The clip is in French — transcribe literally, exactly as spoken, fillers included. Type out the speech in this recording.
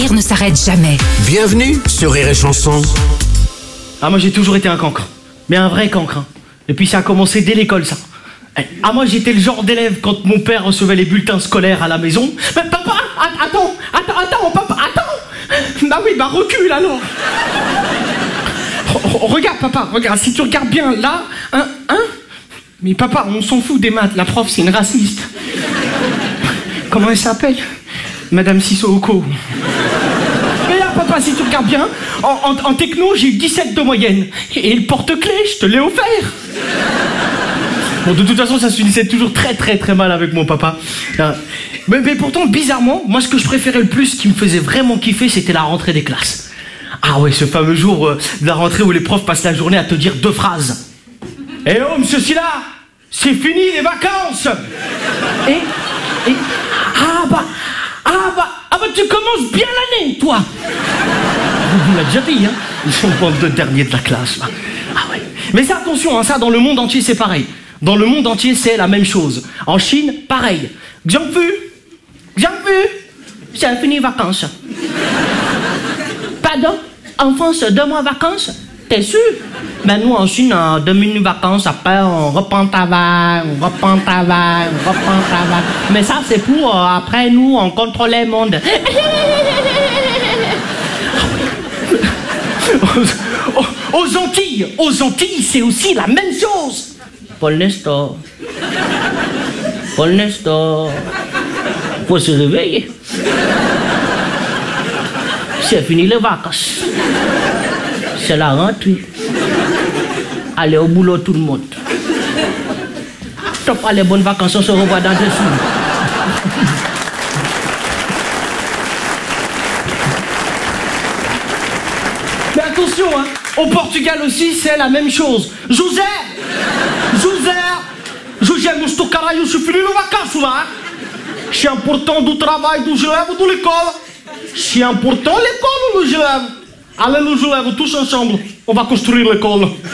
Rire ne s'arrête jamais. Bienvenue sur Rire et Chanson. Ah, moi j'ai toujours été un cancre, mais un vrai cancre. Hein. Et puis ça a commencé dès l'école, ça. Ah, moi j'étais le genre d'élève quand mon père recevait les bulletins scolaires à la maison. Mais papa, attends, attends, attends, papa, attends. Bah oui, bah recule alors. Regarde, papa, regarde, si tu regardes bien là, hein, hein. Mais papa, on s'en fout des maths, la prof c'est une raciste. Comment elle s'appelle? Madame Sissoko. Mais là, papa, si tu regardes bien, en, en, en techno, j'ai eu dix-sept de moyenne. Et le porte-clés, je te l'ai offert. Bon, de toute façon, ça se finissait toujours très, très, très mal avec mon papa. Mais, mais pourtant, bizarrement, moi, ce que je préférais le plus, ce qui me faisait vraiment kiffer, c'était la rentrée des classes. Ah ouais, ce fameux jour euh, de la rentrée où les profs passent la journée à te dire deux phrases. Eh oh, monsieur Silla, c'est fini les vacances. Et, et, ah bah, ah bah, ah bah, tu commences bien l'année, toi. On l'a déjà dit, hein. Ils sont pas deux derniers de la classe, là. Ah ouais. Mais ça, attention, hein, ça, dans le monde entier, c'est pareil. Dans le monde entier, c'est la même chose. En Chine, pareil. Xiangfu, Xiangfu, c'est fini les vacances. Pardon? En France, deux mois de vacances? T'es sûr? Ben nous, en Chine, en deux minutes de vacances, après, on reprend le travail, on reprend le travail, on reprend le travail. Mais ça, c'est pour, euh, après, nous, on contrôle le monde. aux, aux Antilles, aux Antilles, c'est aussi la même chose. Paul Nestor. Paul Nestor. Faut se réveiller. C'est fini les vacances. C'est la rentrée. Allez au boulot tout le monde. T'as pas les bonnes vacances, on se revoit dans deux semaines. Mais attention, hein, au Portugal aussi, c'est la même chose. José, José, José, mas estou caralho, c'est fini les vacances là. C'est important du travail, do gelado, de l'école. C'est important l'école, le gelado. Allez, nous élèves tous ensemble. On va construire l'école.